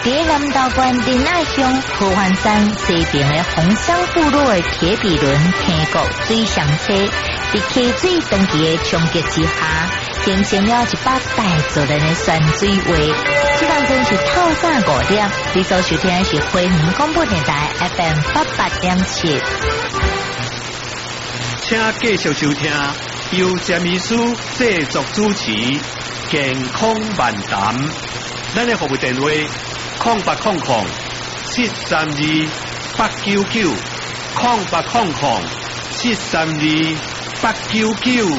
在南投县仁爱乡河环山西边的红乡部落的铁皮轮天国水上车，在溪水长期的冲击之下，形成了100大自然的山水画。这当中是透早5点，你所收听的是花莲广播电台 FM 88.7。 请继续收听由詹医师制作主持《健康漫谈》。咱的服务电话0800-732-899，0800-732-899。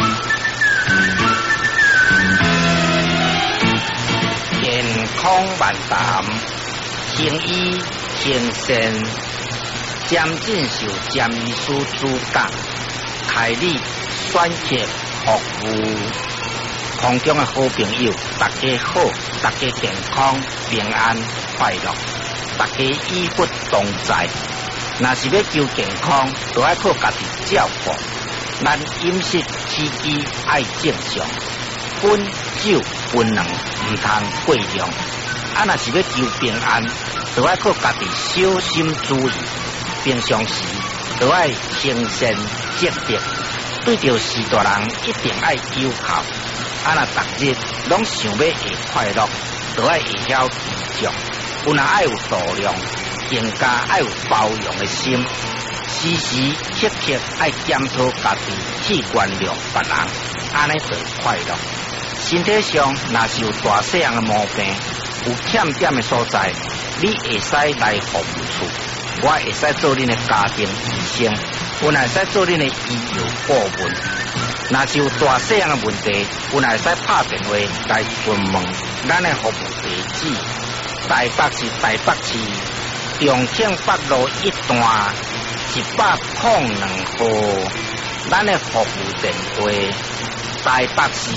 健康漫谈，行医行善，詹进修詹医师主讲，开立选择服务。空中的好朋友，大家好，大家健康平安快乐，大家医不同在。若是要求健康，就要靠家己照顾。咱饮食起居爱正常，葷酒葷卵唔通过量。若是要求平安，就要靠家己小心注意。平常时就要清善积德，对着士大人一定要友好。若逐日拢想要会快乐，就要会晓知足。有人爱有度量，更加爱有包容的心，时时刻刻爱检讨家己器官量别人，安尼就会快乐。身体上若是有大细样的毛病，有欠点的所在，你会使来服务处，我会使做恁的家庭医生，我会使做恁的医疗顾问。若是有大细样的问题，有会使拍电话来询问。咱的服务地址：台北市台北市重庆北路1段102號。咱的服務電話：台北市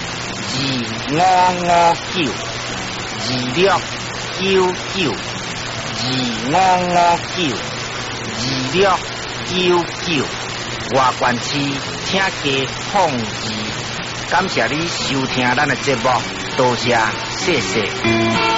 2559，2559，2559，外縣市請加控制。感謝你收聽咱的節目，多謝，謝謝。